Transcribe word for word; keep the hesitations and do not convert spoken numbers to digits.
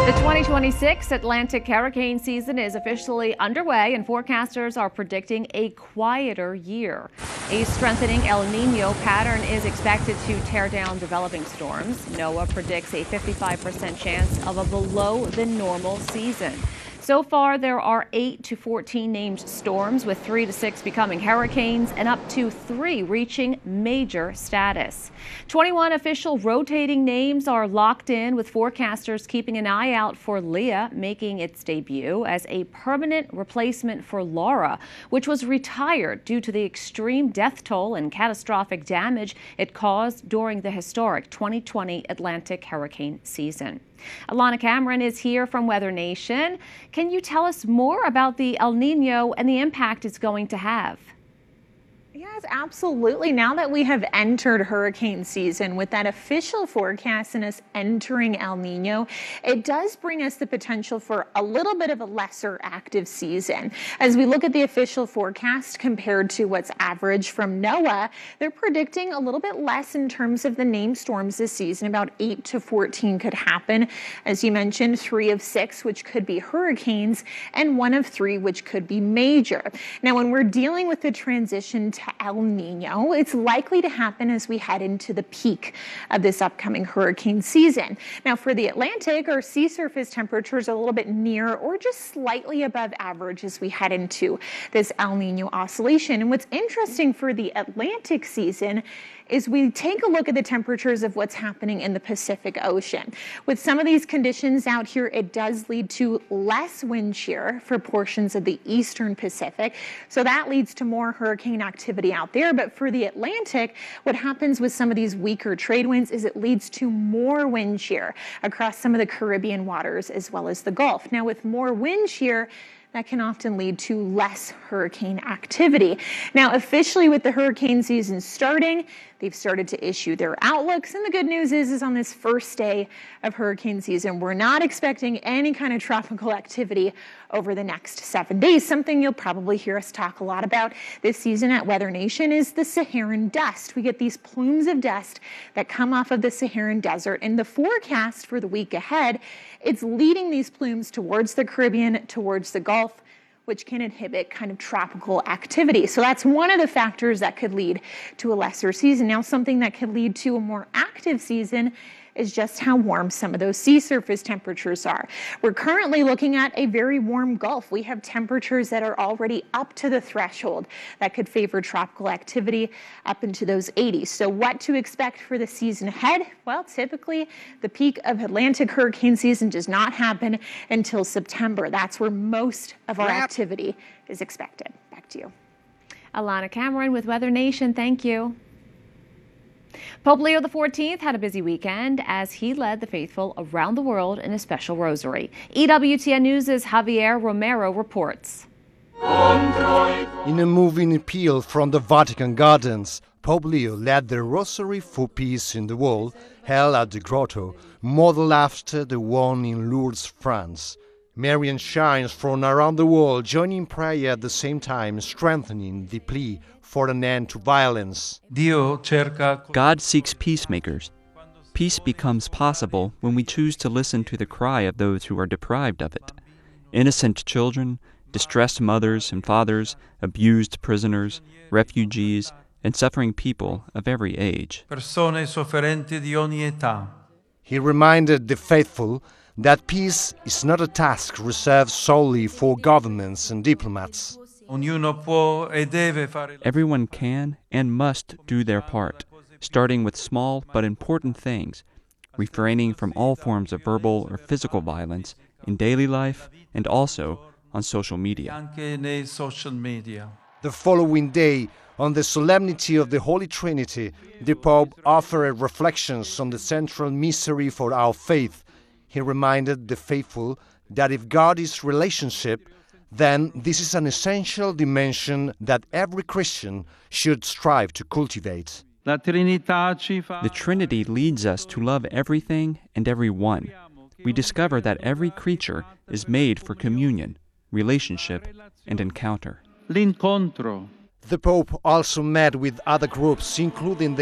The twenty twenty-six Atlantic hurricane season is officially underway, and forecasters are predicting a quieter year. A strengthening El Nino pattern is expected to tear down developing storms. NOAA predicts a fifty-five percent chance of a below the normal season. So far, there are eight to fourteen named storms, with three to six becoming hurricanes and up to three reaching major status. twenty-one official rotating names are locked in, with forecasters keeping an eye out for Leah making its debut as a permanent replacement for Laura, which was retired due to the extreme death toll and catastrophic damage it caused during the historic twenty twenty Atlantic hurricane season. Alana Cameron is here from Weather Nation. Can you tell us more about the El Nino and the impact it's going to have? Yes, absolutely. Now that we have entered hurricane season with that official forecast and us entering El Nino, it does bring us the potential for a little bit of a lesser active season. As we look at the official forecast compared to what's average from NOAA, they're predicting a little bit less in terms of the named storms this season. About eight to fourteen could happen. As you mentioned, three of six, which could be hurricanes, and one of three, which could be major. Now, when we're dealing with the transition to El Nino, it's likely to happen as we head into the peak of this upcoming hurricane season. Now, for the Atlantic, our sea surface temperatures are a little bit near or just slightly above average as we head into this El Nino oscillation. And what's interesting for the Atlantic season is we take a look at the temperatures of what's happening in the Pacific Ocean. With some of these conditions out here, it does lead to less wind shear for portions of the eastern Pacific. So that leads to more hurricane activity out there. But for the Atlantic, what happens with some of these weaker trade winds is it leads to more wind shear across some of the Caribbean waters as well as the Gulf. Now, with more wind shear, that can often lead to less hurricane activity. Now, officially with the hurricane season starting, they've started to issue their outlooks. And the good news is, is on this first day of hurricane season, we're not expecting any kind of tropical activity over the next seven days. Something you'll probably hear us talk a lot about this season at Weather Nation is the Saharan dust. We get these plumes of dust that come off of the Saharan desert. And the forecast for the week ahead, it's leading these plumes towards the Caribbean, towards the Gulf, which can inhibit kind of tropical activity. So that's one of the factors that could lead to a lesser season. Now, something that could lead to a more active season is just how warm some of those sea surface temperatures are. We're currently looking at a very warm Gulf. We have temperatures that are already up to the threshold that could favor tropical activity up into those eighties. So what to expect for the season ahead? Well, typically the peak of Atlantic hurricane season does not happen until September. That's where most of our activity is expected. Back to you. Alana Cameron with Weather Nation. Thank you. Pope Leo the fourteenth had a busy weekend as he led the faithful around the world in a special rosary. E W T N News' Javier Romero reports. In a moving appeal from the Vatican Gardens, Pope Leo led the Rosary for Peace in the World, held at the Grotto, modeled after the one in Lourdes, France. Marian shines from around the world joining in prayer at the same time, strengthening the plea for an end to violence. God seeks peacemakers. Peace becomes possible when we choose to listen to the cry of those who are deprived of it. Innocent children, distressed mothers and fathers, abused prisoners, refugees, and suffering people of every age. He reminded the faithful that peace is not a task reserved solely for governments and diplomats. Everyone can and must do their part, starting with small but important things, refraining from all forms of verbal or physical violence in daily life and also on social media. The following day, on the solemnity of the Holy Trinity, the Pope offered reflections on the central mystery for our faith. He reminded the faithful that if God is relationship, then this is an essential dimension that every Christian should strive to cultivate. The Trinity leads us to love everything and everyone. We discover that every creature is made for communion, relationship, and encounter. The Pope also met with other groups, including the